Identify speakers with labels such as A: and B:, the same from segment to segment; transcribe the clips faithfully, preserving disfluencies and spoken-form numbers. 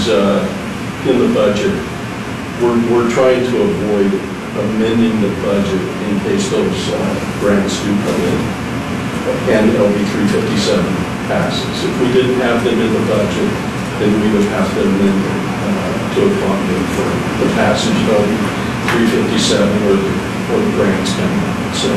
A: is uh, in the budget. We're, we're trying to avoid amending the budget in case those uh, grants do come in and L B three fifty-seven passes. If we didn't have them in the budget, then we would have to amend it uh, to accommodate for the passage of L B three fifty-seven or the, or the grants coming out. So,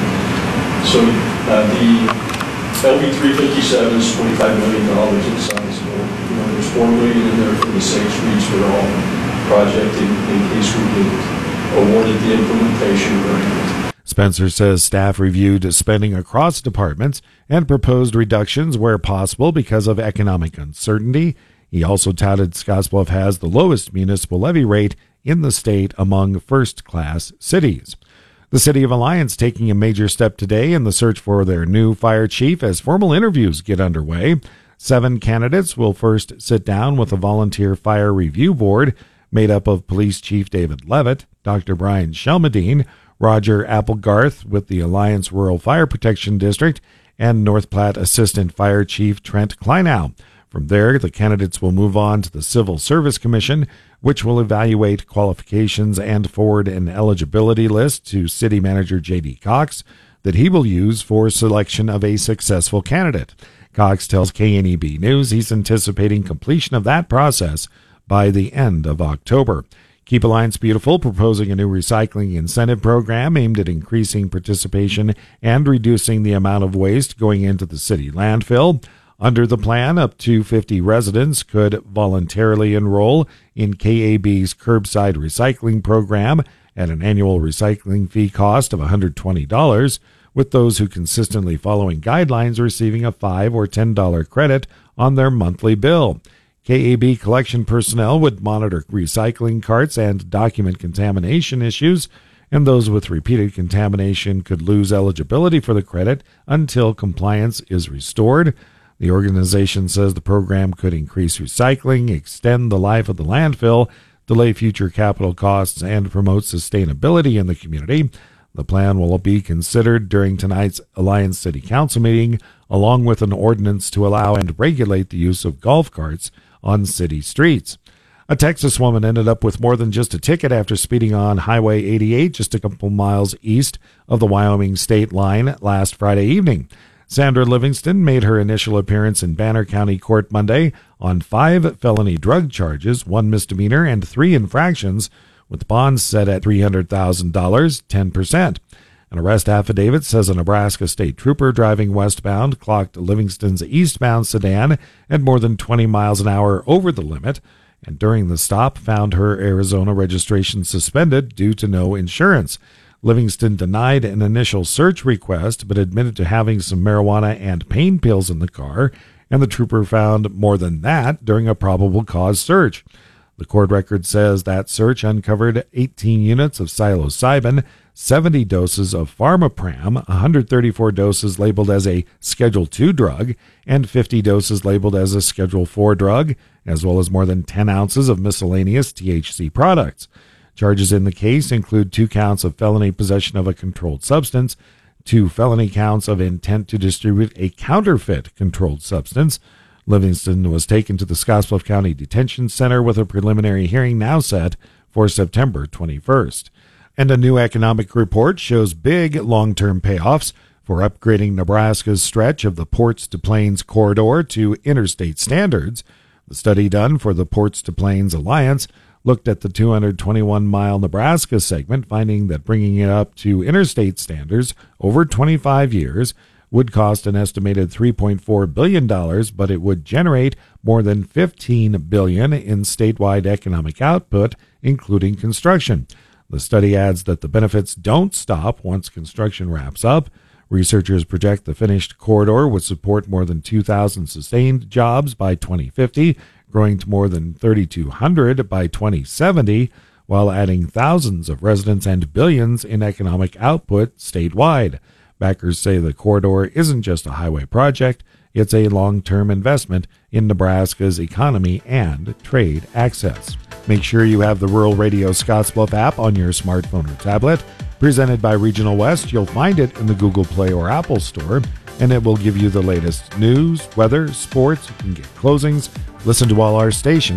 A: so uh, the L B three fifty-seven is twenty-five million dollars in size. You know, there's four million dollars in there for the Safe Streets for All project in, in case we get awarded the implementation grant.
B: Spencer says staff reviewed spending across departments and proposed reductions where possible because of economic uncertainty. He also touted Scottsbluff has the lowest municipal levy rate in the state among first-class cities. The City of Alliance taking a major step today in the search for their new fire chief as formal interviews get underway. Seven candidates will first sit down with a volunteer fire review board made up of Police Chief David Levitt, Doctor Brian Shelmadine, Roger Applegarth with the Alliance Rural Fire Protection District, and North Platte Assistant Fire Chief Trent Kleinow. From there, the candidates will move on to the Civil Service Commission, which will evaluate qualifications and forward an eligibility list to City Manager J D Cox that he will use for selection of a successful candidate. Cox tells K N E B News he's anticipating completion of that process by the end of October. Keep Alliance Beautiful proposing a new recycling incentive program aimed at increasing participation and reducing the amount of waste going into the city landfill. Under the plan, up to fifty residents could voluntarily enroll in K A B's curbside recycling program at an annual recycling fee cost of one hundred twenty dollars, with those who consistently following guidelines receiving a five dollars or ten dollars credit on their monthly bill. K A B collection personnel would monitor recycling carts and document contamination issues, and those with repeated contamination could lose eligibility for the credit until compliance is restored. The organization says the program could increase recycling, extend the life of the landfill, delay future capital costs, and promote sustainability in the community. The plan will be considered during tonight's Alliance City Council meeting, along with an ordinance to allow and regulate the use of golf carts on city streets. A Texas woman ended up with more than just a ticket after speeding on Highway eighty-eight just a couple miles east of the Wyoming state line last Friday evening. Sandra Livingston made her initial appearance in Banner County Court Monday on five felony drug charges, one misdemeanor, and three infractions, with bonds set at three hundred thousand dollars, ten percent. An arrest affidavit says a Nebraska state trooper driving westbound clocked Livingston's eastbound sedan at more than twenty miles an hour over the limit, and during the stop found her Arizona registration suspended due to no insurance. Livingston denied an initial search request, but admitted to having some marijuana and pain pills in the car, and the trooper found more than that during a probable cause search. The court record says that search uncovered eighteen units of psilocybin, seventy doses of Pharmapram, one hundred thirty-four doses labeled as a Schedule two drug, and fifty doses labeled as a Schedule four drug, as well as more than ten ounces of miscellaneous T H C products. Charges in the case include two counts of felony possession of a controlled substance, two felony counts of intent to distribute a counterfeit controlled substance. Livingston was taken to the Scottsbluff County Detention Center with a preliminary hearing now set for September twenty-first. And a new economic report shows big long-term payoffs for upgrading Nebraska's stretch of the Ports to Plains corridor to interstate standards. The study done for the Ports to Plains Alliance looked at the two hundred twenty-one mile Nebraska segment, finding that bringing it up to interstate standards over twenty-five years would cost an estimated three point four billion dollars, but it would generate more than fifteen billion dollars in statewide economic output, including construction. The study adds that the benefits don't stop once construction wraps up. Researchers project the finished corridor would support more than two thousand sustained jobs by twenty fifty, growing to more than thirty-two hundred by twenty seventy, while adding thousands of residents and billions in economic output statewide. Backers say the corridor isn't just a highway project, it's a long-term investment in Nebraska's economy and trade access. Make sure you have the Rural Radio Scottsbluff app on your smartphone or tablet. Presented by Regional West, you'll find it in the Google Play or Apple Store, and it will give you the latest news, weather, sports. You can get closings, listen to all our stations